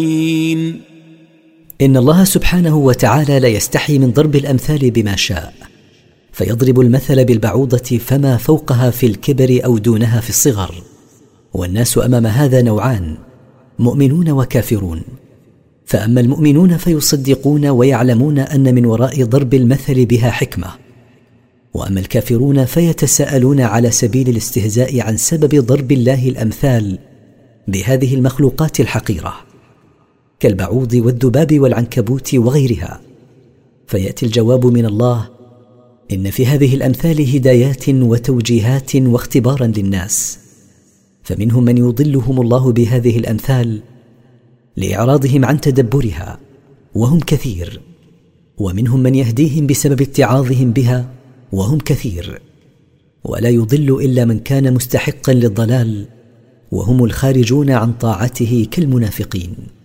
إن الله سبحانه وتعالى لا يستحي من ضرب الأمثال بما شاء، فيضرب المثل بالبعوضة فما فوقها في الكبر أو دونها في الصغر. والناس أمام هذا نوعان: مؤمنون وكافرون. فأما المؤمنون فيصدقون ويعلمون أن من وراء ضرب المثل بها حكمة، وأما الكافرون فيتساءلون على سبيل الاستهزاء عن سبب ضرب الله الأمثال بهذه المخلوقات الحقيرة كالبعوض والذباب والعنكبوت وغيرها. فيأتي الجواب من الله: إن في هذه الأمثال هدايات وتوجيهات واختبارا للناس، فمنهم من يضلهم الله بهذه الأمثال لإعراضهم عن تدبرها وهم كثير، ومنهم من يهديهم بسبب اتعاظهم بها وهم كثير، ولا يضل إلا من كان مستحقا للضلال وهم الخارجون عن طاعته كالمنافقين.